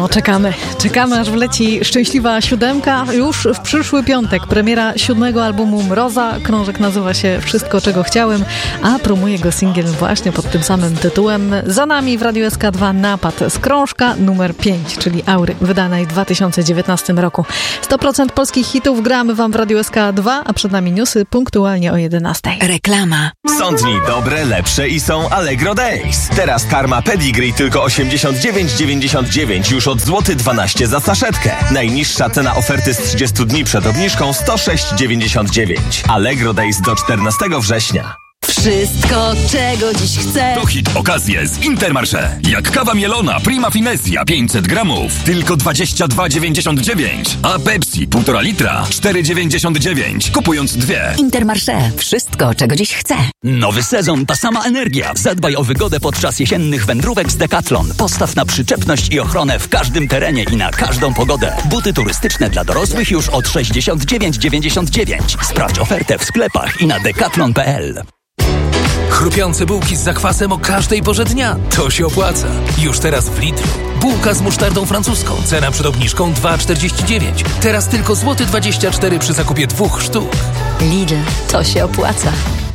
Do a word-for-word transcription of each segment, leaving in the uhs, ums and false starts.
No, czekamy. Czekamy, aż wleci szczęśliwa siódemka. Już w przyszły piątek premiera siódmego albumu Mroza. Krążek nazywa się Wszystko, czego chciałem, a promuje go singiel właśnie pod tym samym tytułem. Za nami w Radiu S K dwa napad z krążka numer pięć, czyli Aury, wydanej w dwa tysiące dziewiętnastym roku. sto procent polskich hitów gramy wam w Radiu S K dwa, a przed nami newsy punktualnie o jedenastej. Reklama. Są dni dobre, lepsze i są Allegro Days. Teraz karma Pedigree tylko osiemdziesiąt dziewięć dziewięćdziesiąt dziewięć już od złoty dwanaście za saszetkę. Najniższa cena oferty z trzydziestu dni przed obniżką sto sześć dziewięćdziesiąt dziewięć. Allegro Days do czternastego września. Wszystko, czego dziś chcę. To hit okazje z Intermarché. Jak kawa mielona Prima Finezja pięćset gramów, tylko dwadzieścia dwa dziewięćdziesiąt dziewięć. A Pepsi półtora litra, cztery dziewięćdziesiąt dziewięć. Kupując dwie. Intermarché. Wszystko, czego dziś chcę. Nowy sezon, ta sama energia. Zadbaj o wygodę podczas jesiennych wędrówek z Decathlon. Postaw na przyczepność i ochronę w każdym terenie i na każdą pogodę. Buty turystyczne dla dorosłych już od sześćdziesiąt dziewięć dziewięćdziesiąt dziewięć. Sprawdź ofertę w sklepach i na decathlon kropka p l. Chrupiące bułki z zakwasem o każdej porze dnia. To się opłaca. Już teraz w Lidlu. Bułka z musztardą francuską. Cena przed obniżką dwa czterdzieści dziewięć. Teraz tylko złoty dwadzieścia cztery przy zakupie dwóch sztuk. Lidl. To się opłaca.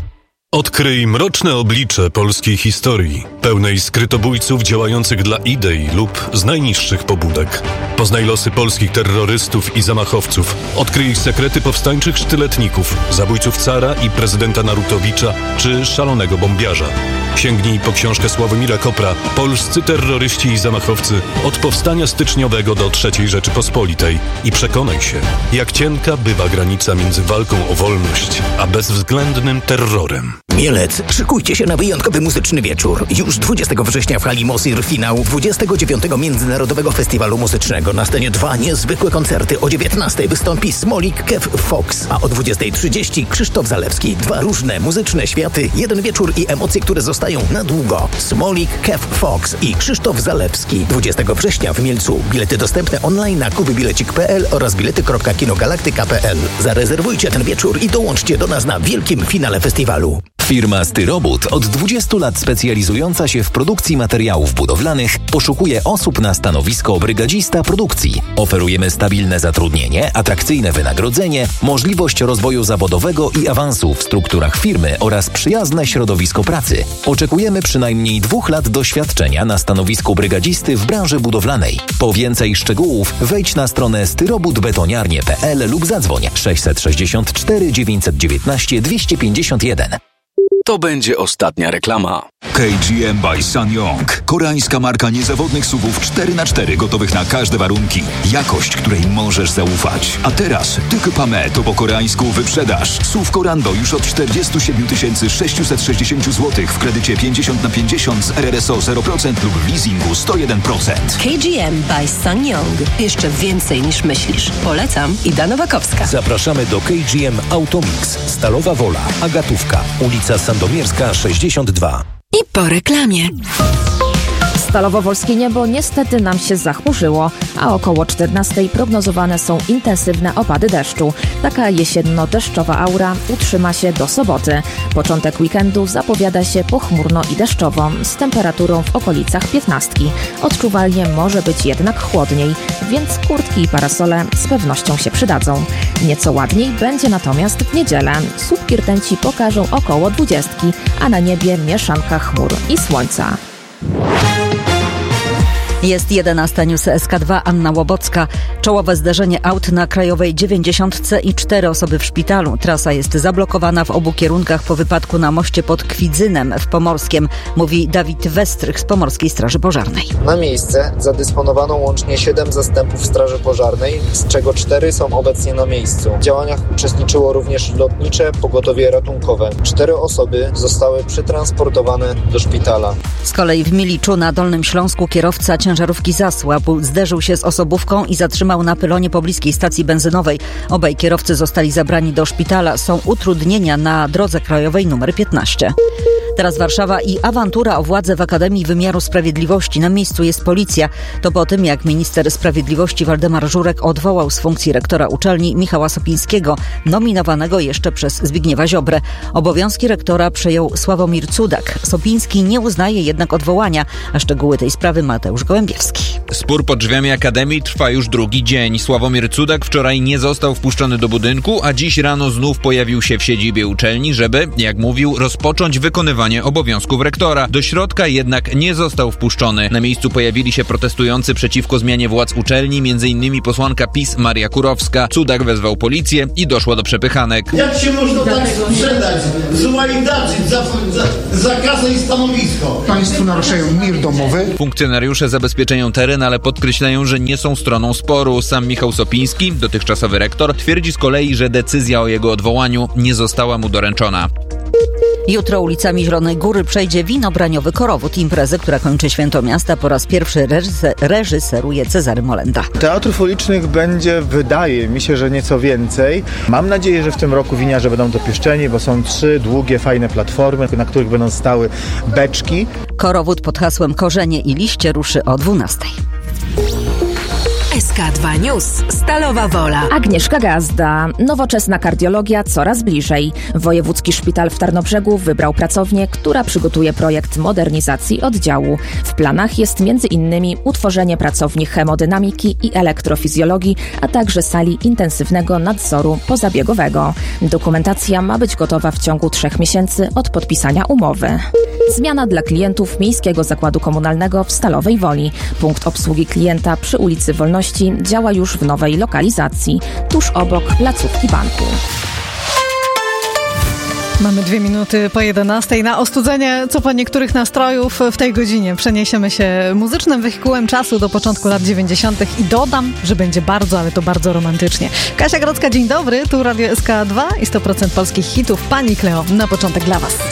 Odkryj mroczne oblicze polskiej historii, pełnej skrytobójców działających dla idei lub z najniższych pobudek. Poznaj losy polskich terrorystów i zamachowców. Odkryj ich sekrety powstańczych sztyletników, zabójców cara i prezydenta Narutowicza czy szalonego bombiarza. Sięgnij po książkę Sławomira Kopra Polscy terroryści i zamachowcy od powstania styczniowego do trzeciej Rzeczypospolitej i przekonaj się, jak cienka bywa granica między walką o wolność a bezwzględnym terrorem. Mielec, szykujcie się na wyjątkowy muzyczny wieczór. Już dwudziestego września w hali Mosir finał dwudziestego dziewiątego Międzynarodowego Festiwalu Muzycznego. Na scenie dwa niezwykłe koncerty. O dziewiętnastej wystąpi Smolik, Kev Fox, a o dwudziestej trzydzieści Krzysztof Zalewski. Dwa różne muzyczne światy, jeden wieczór i emocje, które zostają na długo. Smolik, Kev Fox i Krzysztof Zalewski. dwudziestego września w Mielcu. Bilety dostępne online na kubybilecik kropka p l oraz bilety kropka kinogalaktyka kropka p l. Zarezerwujcie ten wieczór i dołączcie do nas na wielkim finale festiwalu. Firma Styrobud, od dwudziestu lat specjalizująca się w produkcji materiałów budowlanych, poszukuje osób na stanowisko brygadzista produkcji. Oferujemy stabilne zatrudnienie, atrakcyjne wynagrodzenie, możliwość rozwoju zawodowego i awansu w strukturach firmy oraz przyjazne środowisko pracy. Oczekujemy przynajmniej dwóch lat doświadczenia na stanowisku brygadzisty w branży budowlanej. Po więcej szczegółów wejdź na stronę styrobudbetoniarnie kropka p l lub zadzwoń sześćset sześćdziesiąt cztery dziewięćset dziewiętnaście dwieście pięćdziesiąt jeden. To będzie ostatnia reklama. K G M by SsangYong. Koreańska marka niezawodnych suwów cztery na cztery gotowych na każde warunki. Jakość, której możesz zaufać. A teraz Tykpame to po koreańsku wyprzedaż. Suw Korando już od czterdzieści siedem tysięcy sześćset sześćdziesiąt złotych w kredycie pięćdziesiąt na pięćdziesiąt z R R S O zero procent lub w leasingu sto jeden procent. K G M by SsangYong. Jeszcze więcej niż myślisz. Polecam. Ida Nowakowska. Zapraszamy do K G M Automix. Stalowa Wola, Agatówka, ulica Sandomierska sześćdziesiąt dwa. I po reklamie. Stalowo-Wolskie niebo niestety nam się zachmurzyło, a około czternastej prognozowane są intensywne opady deszczu. Taka jesienno-deszczowa aura utrzyma się do soboty. Początek weekendu zapowiada się pochmurno i deszczowo, z temperaturą w okolicach piętnastki. Odczuwalnie może być jednak chłodniej, więc kurtki i parasole z pewnością się przydadzą. Nieco ładniej będzie natomiast w niedzielę. Słupki rtęci pokażą około dwudziestki, a na niebie mieszanka chmur i słońca. Jest jedenasta, News S K dwa, Anna Łobocka. Czołowe zdarzenie aut na Krajowej dziewięćdziesiątce i cztery osoby w szpitalu. Trasa jest zablokowana w obu kierunkach po wypadku na moście pod Kwidzynem w Pomorskiem, mówi Dawid Westrych z Pomorskiej Straży Pożarnej. Na miejsce zadysponowano łącznie siedem zastępów Straży Pożarnej, z czego cztery są obecnie na miejscu. W działaniach uczestniczyło również lotnicze pogotowie ratunkowe. Cztery osoby zostały przetransportowane do szpitala. Z kolei w Miliczu na Dolnym Śląsku kierowca ciężarówki zasłabł, zderzył się z osobówką i zatrzymał na pylonie pobliskiej stacji benzynowej. Obaj kierowcy zostali zabrani do szpitala. Są utrudnienia na drodze krajowej numer piętnaście. Teraz Warszawa i awantura o władzę w Akademii Wymiaru Sprawiedliwości. Na miejscu jest policja. To po tym, jak minister sprawiedliwości Waldemar Żurek odwołał z funkcji rektora uczelni Michała Sopińskiego, nominowanego jeszcze przez Zbigniewa Ziobrę. Obowiązki rektora przejął Sławomir Cudak. Sopiński nie uznaje jednak odwołania, a szczegóły tej sprawy Mateusz Gołębiewski. Spór pod drzwiami Akademii trwa już drugi dzień. Sławomir Cudak wczoraj nie został wpuszczony do budynku, a dziś rano znów pojawił się w siedzibie uczelni, żeby, jak mówił, rozpocząć wykonywanie obowiązków rektora. Do środka jednak nie został wpuszczony. Na miejscu pojawili się protestujący przeciwko zmianie władz uczelni, między innymi posłanka PiS Maria Kurowska. Cudak wezwał policję i doszło do przepychanek. Jak się można tak sprzedać? Złajdaczyć za, za, za kasę i stanowisko. Państwo naruszają mir domowy. Funkcjonariusze zabezpieczają teren, ale podkreślają, że nie są stroną sporu. Sam Michał Sopiński, dotychczasowy rektor, twierdzi z kolei, że decyzja o jego odwołaniu nie została mu doręczona. Jutro ulicami Zielonej Góry przejdzie winobraniowy korowód. Imprezę, która kończy Święto Miasta, po raz pierwszy reżyser, reżyseruje Cezary Molenda. Teatrów ulicznych będzie, wydaje mi się, że nieco więcej. Mam nadzieję, że w tym roku winiarze będą dopieszczeni, bo są trzy długie, fajne platformy, na których będą stały beczki. Korowód pod hasłem Korzenie i liście ruszy o dwunastej. S K dwa News. Stalowa Wola. Agnieszka Gazda. Nowoczesna kardiologia coraz bliżej. Wojewódzki Szpital w Tarnobrzegu wybrał pracownię, która przygotuje projekt modernizacji oddziału. W planach jest między innymi utworzenie pracowni hemodynamiki i elektrofizjologii, a także sali intensywnego nadzoru pozabiegowego. Dokumentacja ma być gotowa w ciągu trzech miesięcy od podpisania umowy. Zmiana dla klientów Miejskiego Zakładu Komunalnego w Stalowej Woli. Punkt obsługi klienta przy ulicy Wolności działa już w nowej lokalizacji, tuż obok placówki banku. Mamy dwie minuty po jedenastej. Na ostudzenie co po niektórych nastrojów w tej godzinie przeniesiemy się muzycznym wehikułem czasu do początku lat dziewięćdziesiątych i dodam, że będzie bardzo, ale to bardzo romantycznie. Kasia Grodzka, dzień dobry, tu Radio S K dwa i sto procent polskich hitów. Pani Kleo, na początek dla Was.